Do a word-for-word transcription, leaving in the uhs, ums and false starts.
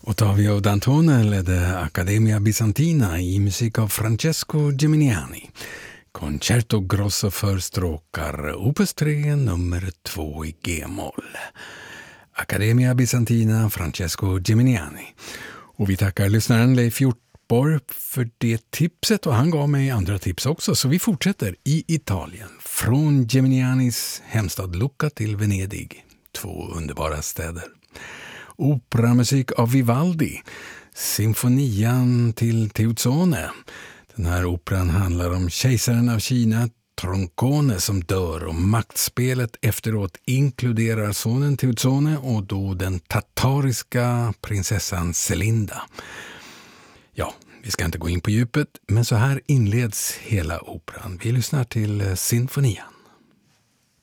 Ottavio Dantone ledde Accademia Bizantina i musik av Francesco Geminiani. Concerto Grosso för stråkar, opus tre, nummer två i G-moll. Accademia Bizantina, Francesco Geminiani. Och vi tackar lyssnaren Leif Hjortborg för det tipset, och han gav mig andra tips också, så vi fortsätter i Italien. Från Geminianis hemstad Lucca till Venedig. Två underbara städer. Operamusik av Vivaldi, Symfonian till Teuzone. Den här operan handlar om kejsaren av Kina, Troncone, som dör, och maktspelet efteråt inkluderar sonen Teuzone och då den tatariska prinsessan Selinda. Ja, vi ska inte gå in på djupet, men så här inleds hela operan. Vi lyssnar till Symfonian.